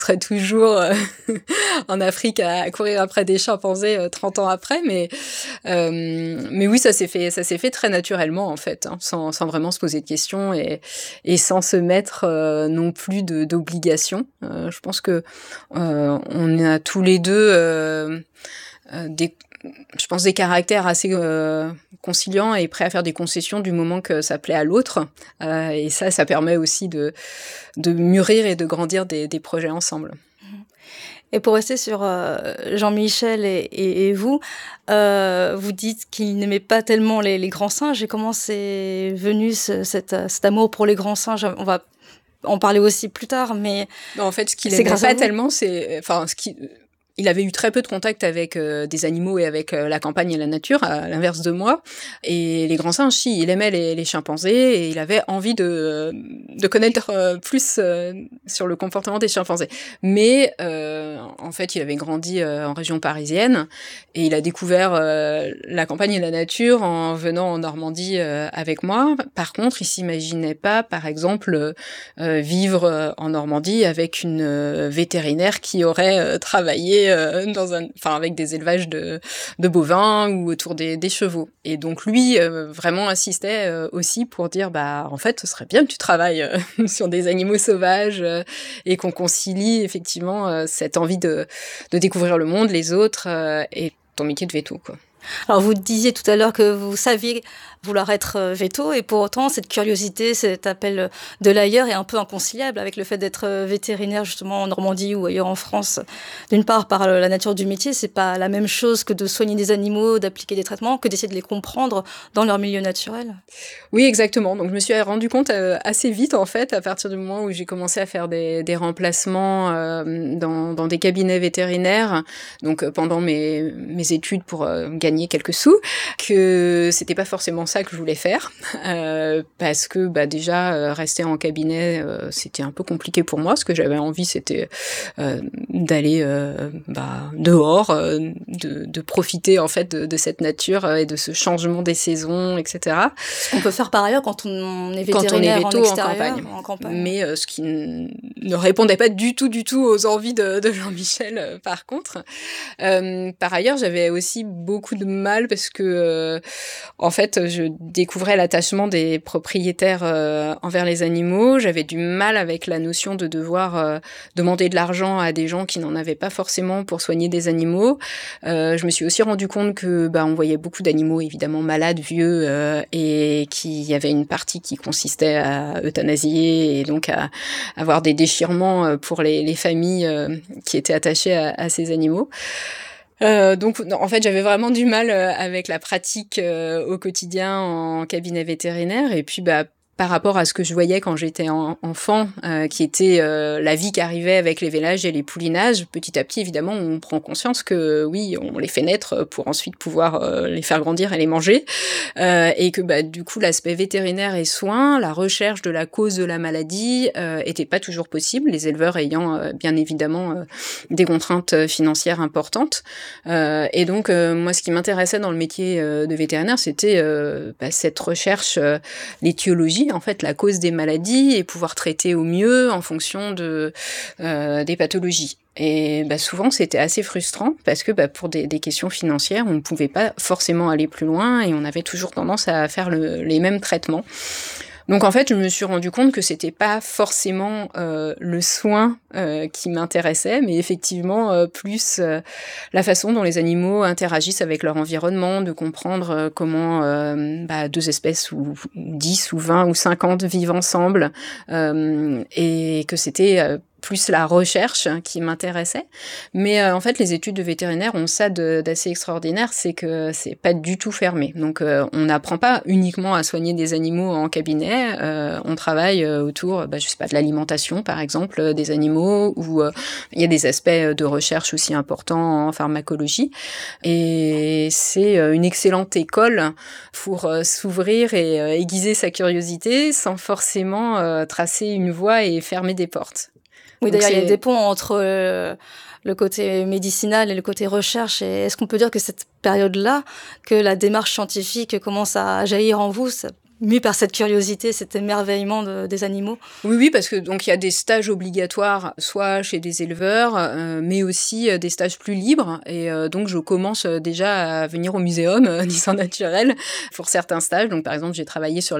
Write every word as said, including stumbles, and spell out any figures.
serait toujours euh, en Afrique à, à courir après des chimpanzés euh, trente ans après, mais euh, mais oui, ça s'est fait, ça s'est fait très naturellement en fait, hein, sans, sans vraiment se poser de questions et et sans se mettre euh, non plus de d'obligations. Euh, je pense que euh, on a tous les deux euh, euh, des je pense des caractères assez euh, conciliants et prêts à faire des concessions du moment que ça plaît à l'autre. Euh, et ça, ça permet aussi de, de mûrir et de grandir des, des projets ensemble. Et pour rester sur euh, Jean-Michel et, et, et vous, euh, vous dites qu'il n'aimait pas tellement les, les grands singes. Et comment c'est venu ce, cet, cet amour pour les grands singes? On va en parler aussi plus tard, mais non, en fait, ce qu'il aimait pas tellement, c'est, enfin, ce qui, il avait eu très peu de contact avec euh, des animaux et avec euh, la campagne et la nature, à l'inverse de moi. Et les grands singes, si, il aimait les, les chimpanzés et il avait envie de, de connaître euh, plus euh, sur le comportement des chimpanzés. Mais euh, en fait, il avait grandi euh, en région parisienne et il a découvert euh, la campagne et la nature en venant en Normandie euh, avec moi. Par contre, il s'imaginait pas, par exemple, euh, vivre euh, en Normandie avec une euh, vétérinaire qui aurait euh, travaillé dans un, enfin avec des élevages de, de bovins ou autour des, des chevaux. Et donc lui euh, vraiment insistait euh, aussi pour dire bah en fait ce serait bien que tu travailles euh, sur des animaux sauvages euh, et qu'on concilie effectivement euh, cette envie de, de découvrir le monde, les autres euh, et ton métier de veto quoi. Alors vous disiez tout à l'heure que vous saviez vouloir être veto et pour autant cette curiosité, cet appel de l'ailleurs est un peu inconciliable avec le fait d'être vétérinaire justement en Normandie ou ailleurs en France. D'une part par la nature du métier, c'est pas la même chose que de soigner des animaux, d'appliquer des traitements, que d'essayer de les comprendre dans leur milieu naturel. Oui, exactement. Donc je me suis rendu compte euh, assez vite en fait à partir du moment où j'ai commencé à faire des, des remplacements euh, dans, dans des cabinets vétérinaires, donc euh, pendant mes, mes études pour euh, gagner quelques sous, que c'était pas forcément ça que je voulais faire, euh, parce que bah, déjà euh, rester en cabinet euh, c'était un peu compliqué pour moi. Ce que j'avais envie c'était euh, d'aller euh, bah, dehors, euh, de, de profiter en fait de, de cette nature euh, et de ce changement des saisons, et cetera. Ce qu'on peut faire par ailleurs quand on est vétérinaire quand on est en extérieur, en campagne. En campagne. Mais euh, ce qui n- ne répondait pas du tout, du tout aux envies de, de Jean-Michel, euh, par contre. Euh, par ailleurs, j'avais aussi beaucoup de mal parce que, euh, en fait, je découvrais l'attachement des propriétaires euh, envers les animaux. J'avais du mal avec la notion de devoir euh, demander de l'argent à des gens qui n'en avaient pas forcément pour soigner des animaux. Euh, je me suis aussi rendu compte que, bah, on voyait beaucoup d'animaux évidemment malades, vieux, euh, et qu'il y avait une partie qui consistait à euthanasier et donc à avoir des déchirements pour les, les familles euh, qui étaient attachées à, à ces animaux. Euh, donc, en fait, j'avais vraiment du mal avec la pratique euh, au quotidien en cabinet vétérinaire. Et puis, bah, par rapport à ce que je voyais quand j'étais en, enfant, euh, qui était euh, la vie qui arrivait avec les vélages et les poulinages, petit à petit, évidemment, on prend conscience que, oui, on les fait naître pour ensuite pouvoir euh, les faire grandir et les manger. Euh, et que, bah, du coup, l'aspect vétérinaire et soins, la recherche de la cause de la maladie, euh, était pas toujours possible, les éleveurs ayant, euh, bien évidemment, euh, des contraintes financières importantes. Euh, et donc, euh, moi, ce qui m'intéressait dans le métier euh, de vétérinaire, c'était euh, bah, cette recherche, euh, l'étiologie, en fait, la cause des maladies et pouvoir traiter au mieux en fonction de euh, des pathologies. Et bah, souvent, c'était assez frustrant parce que bah, pour des, des questions financières, on ne pouvait pas forcément aller plus loin et on avait toujours tendance à faire le, les mêmes traitements. Donc en fait, je me suis rendu compte que c'était pas forcément euh, le soin euh, qui m'intéressait, mais effectivement euh, plus euh, la façon dont les animaux interagissent avec leur environnement, de comprendre euh, comment euh, bah, deux espèces ou dix ou vingt ou cinquante vivent ensemble, euh, et que c'était euh, plus la recherche qui m'intéressait. Mais euh, en fait, les études de vétérinaire ont ça de, d'assez extraordinaire, c'est que c'est pas du tout fermé. Donc, euh, on n'apprend pas uniquement à soigner des animaux en cabinet. Euh, on travaille euh, autour, bah, je sais pas, de l'alimentation, par exemple, euh, des animaux, ou euh, il y a des aspects de recherche aussi importants en pharmacologie. Et c'est euh, une excellente école pour euh, s'ouvrir et euh, aiguiser sa curiosité sans forcément euh, tracer une voie et fermer des portes. Oui, donc d'ailleurs, c'est... il y a des ponts entre euh, le côté médicinal et le côté recherche. Et est-ce qu'on peut dire que cette période-là, que la démarche scientifique commence à jaillir en vous, ça, mu par cette curiosité, cet émerveillement de, des animaux. Oui, oui, parce que donc il y a des stages obligatoires, soit chez des éleveurs, euh, mais aussi euh, des stages plus libres. Et euh, donc je commence déjà à venir au muséum euh, d'histoire naturelle pour certains stages. Donc par exemple, j'ai travaillé sur